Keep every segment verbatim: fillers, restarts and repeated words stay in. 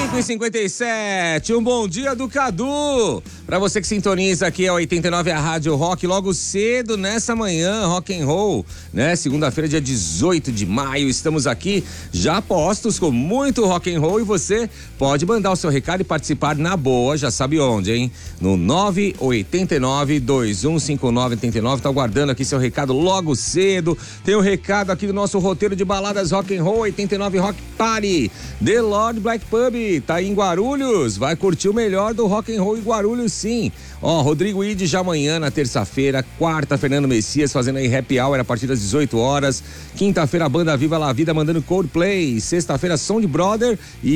cinco e cinquenta e sete, um bom dia do Cadu. Pra você que sintoniza aqui a oitenta e nove, a Rádio Rock, logo cedo nessa manhã, rock and roll, né? Segunda-feira, dia dezoito de maio, estamos aqui já postos com muito rock and roll e você pode mandar o seu recado e participar na boa, já sabe onde, hein? No nove oito nove, dois um cinco nove oito nove, tá aguardando aqui seu recado logo cedo. Tem o um recado aqui do nosso roteiro de baladas rock and roll, oitenta e nove Rock Party. The Lord Black Pub, tá aí em Guarulhos, vai curtir o melhor do rock and roll em Guarulhos, sim. Ó, Rodrigo Ide já amanhã na terça-feira, quarta, Fernando Messias fazendo aí happy hour a partir das dezoito horas, quinta-feira a banda Viva La Vida mandando Coldplay, sexta-feira Sound Brother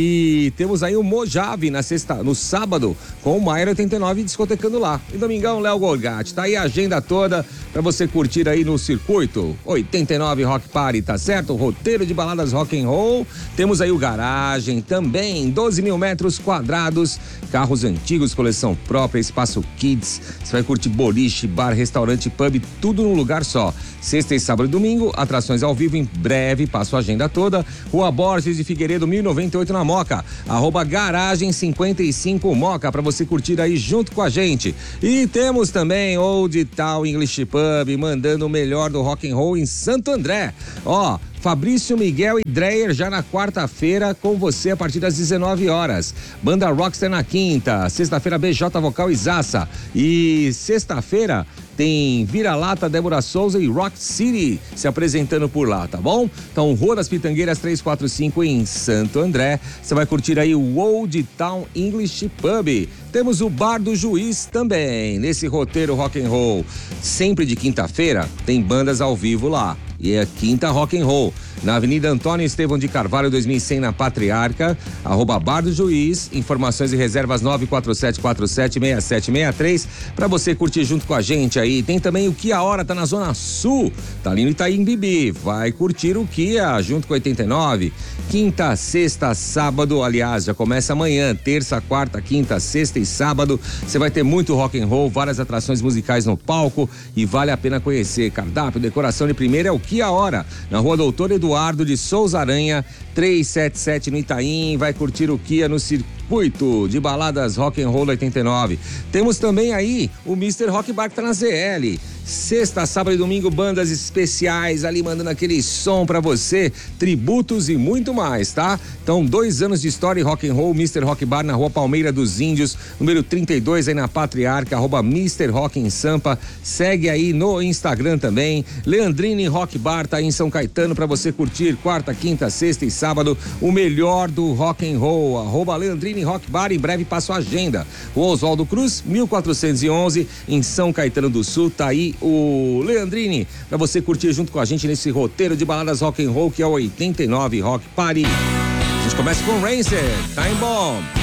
e temos aí o Mojave na sexta, no sábado com o Maier oitenta e nove discotecando lá. E domingão, Léo Golgatti, tá aí a agenda toda pra você curtir aí no circuito oitenta e nove Rock Party, tá certo? Roteiro de baladas rock and roll, temos aí o garagem também, doze mil metros quadrados, carros antigos, coleção própria, espaço kids, você vai curtir boliche, bar, restaurante, pub, tudo num lugar só. Sexta e sábado e domingo, atrações ao vivo em breve, passo a agenda toda. Rua Borges de Figueiredo, mil e noventa e oito na Moca, arroba garagem cinquenta e cinco Moca, pra você curtir aí junto com a gente. E temos também Old Town English Pub, mandando o melhor do rock and roll em Santo André. Ó, Fabrício, Miguel e Dreyer já na quarta-feira com você a partir das dezenove horas. Banda Rockstar na quinta, sexta-feira B J Vocal e Zaça. E sexta-feira tem Vira-Lata, Débora Souza e Rock City se apresentando por lá, tá bom? Então, Rua das Pitangueiras trezentos e quarenta e cinco em Santo André. Você vai curtir aí o Old Town English Pub. Temos o Bar do Juiz também, nesse roteiro rock and roll. Sempre de quinta-feira tem bandas ao vivo lá. E é quinta rock and roll, na Avenida Antônio Estevão de Carvalho, dois mil e cem, na Patriarca, arroba Bar do Juiz, informações e reservas nove quatro sete quatro sete seis sete seis três, pra você curtir junto com a gente aí. Tem também o Kia Hora, tá na Zona Sul, tá ali no Itaim Bibi, vai curtir o Kia junto com oitenta e nove, quinta, sexta, sábado, aliás, já começa amanhã, terça, quarta, quinta, sexta e sábado, você vai ter muito rock and roll, várias atrações musicais no palco e vale a pena conhecer. Cardápio, decoração de primeira é o Kia Hora, na Rua Doutor Eduardo de Souza Aranha, trezentos e setenta e sete no Itaim. Vai curtir o Kia no circuito de baladas rock and roll oitenta e nove. Temos também aí o mister Rock Bar que tá na Z L. Sexta, sábado e domingo, bandas especiais ali mandando aquele som pra você, tributos e muito mais, tá? Então, dois anos de história e rock and roll, mister Rock Bar na Rua Palmeira dos Índios, número trinta e dois aí na Patriarca, arroba mister Rock em Sampa. Segue aí no Instagram também. Leandrini Rock Bar tá aí em São Caetano pra você curtir quarta, quinta, sexta e sábado o melhor do rock and roll. Arroba Leandrini Rock Bar, em breve passo a agenda. O Oswaldo Cruz, mil quatrocentos e onze em São Caetano do Sul, tá aí o Leandrini, pra você curtir junto com a gente nesse roteiro de baladas rock and roll que é o oitenta e nove Rock Party. A gente começa com Rancid, Time Bomb.